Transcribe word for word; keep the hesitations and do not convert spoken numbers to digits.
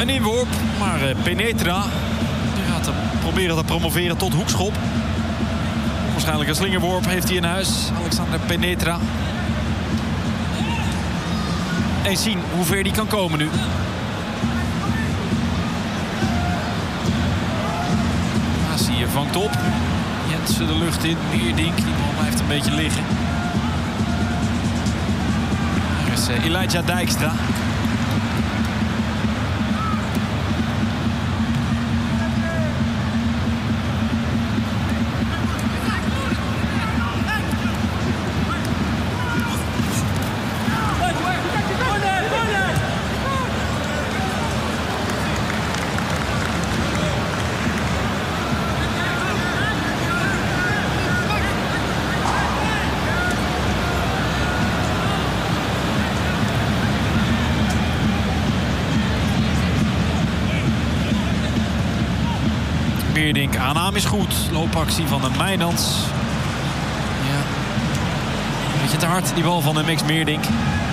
Een inworp, maar uh, Penetra die gaat uh, proberen te promoveren tot hoekschop. Waarschijnlijk een slingerworp heeft hij in huis. Alexander Penetra. Eens zien hoe ver die kan komen nu. Azië vangt op. Jensen de lucht in. Meerdink, die bal blijft een beetje liggen. Er is uh, Elijah Dijkstra. Meerdink, aanname is goed. Loopactie van de Meijnans. Ja. Een beetje te hard, die bal van de Max Meerdink.